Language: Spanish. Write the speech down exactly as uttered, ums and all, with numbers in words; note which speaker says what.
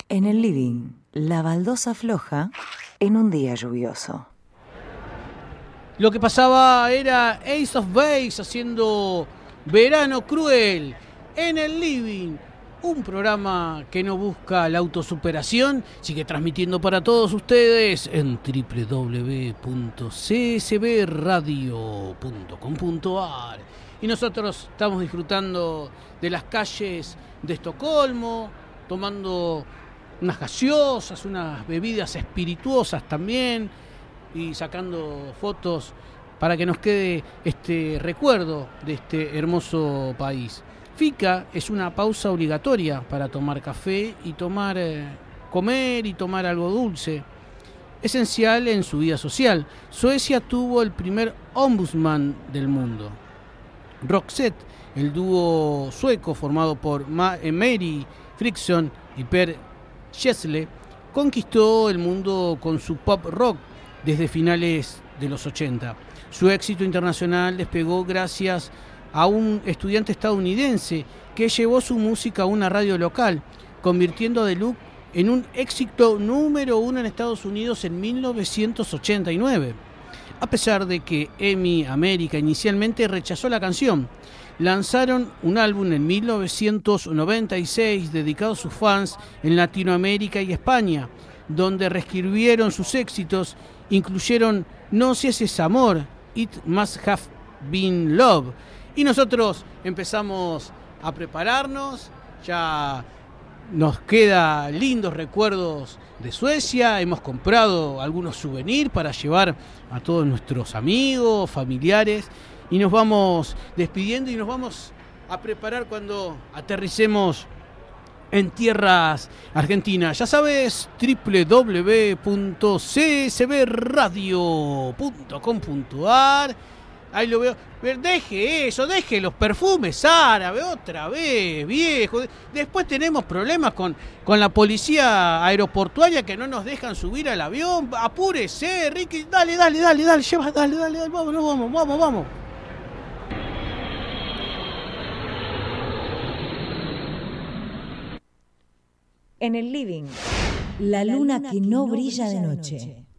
Speaker 1: En el living, la baldosa floja en un día lluvioso.
Speaker 2: Lo que pasaba era Ace of Base haciendo Verano Cruel en el living. Un programa que no busca la autosuperación, sigue transmitiendo para todos ustedes en doble u doble u doble u punto c s b radio punto com punto a r. Y nosotros estamos disfrutando de las calles de Estocolmo, tomando unas gaseosas, unas bebidas espirituosas también, y sacando fotos para que nos quede este recuerdo de este hermoso país. Fika es una pausa obligatoria para tomar café y tomar, eh, comer y tomar algo dulce, esencial en su vida social. Suecia tuvo el primer ombudsman del mundo. Roxette, el dúo sueco formado por Ma- eh, Mary Frickson y Per Gessle, conquistó el mundo con su pop rock desde finales de los ochenta. Su éxito internacional despegó gracias a un estudiante estadounidense que llevó su música a una radio local, convirtiendo a The Look en un éxito número uno en Estados Unidos en mil novecientos ochenta y nueve. A pesar de que EMI América inicialmente rechazó la canción, lanzaron un álbum en mil novecientos noventa y seis dedicado a sus fans en Latinoamérica y España, donde reescribieron sus éxitos, incluyeron No si ese es amor, It Must Have Been Love. Y nosotros empezamos a prepararnos, ya nos quedan lindos recuerdos de Suecia, hemos comprado algunos souvenirs para llevar a todos nuestros amigos, familiares, y nos vamos despidiendo y nos vamos a preparar cuando aterricemos en tierras argentinas. Ya sabes, doble u doble u doble u punto c s b radio punto com punto a r. Ahí lo veo. Deje eso, deje los perfumes árabes otra vez, viejo. Después tenemos problemas con, con la policía aeroportuaria que no nos dejan subir al avión. Apúrese, Ricky. Dale, dale, dale, dale, lleva, dale, dale, dale, vamos, vamos, vamos, vamos.
Speaker 1: En el living, la luna que no brilla de noche.